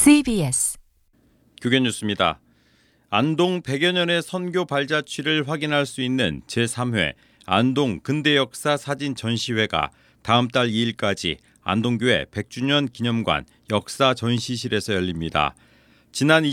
CBS 교견 뉴스입니다. 안동 100여 년의 선교 발자취를 확인할 수 있는 제3회 안동 근대역사 사진 전시회가 다음 달 2일까지 안동교회 100주년 기념관 역사 전시실에서 열립니다. 지난